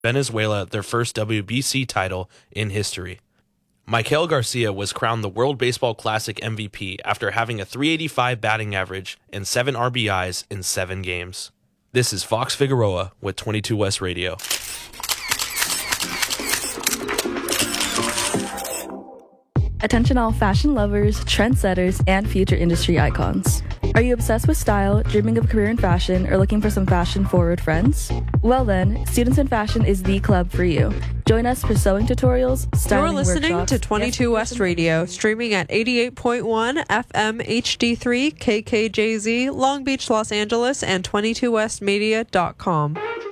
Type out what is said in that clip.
Venezuela their first WBC title in history. Maikel Garcia was crowned the World Baseball Classic MVP after having a .385 batting average and 7 RBIs in 7 games. This is Fox Figueroa with 22 West Radio. Attention all fashion lovers, trendsetters, and future industry icons. Are you obsessed with style, dreaming of a career in fashion, or looking for some fashion-forward friends? Well then, Students in Fashion is the club for you. Join us for sewing tutorials, styling workshops. You're listening to 22 West Radio, streaming at 88.1 FM HD3 KKJZ, Long Beach, Los Angeles, and 22westmedia.com.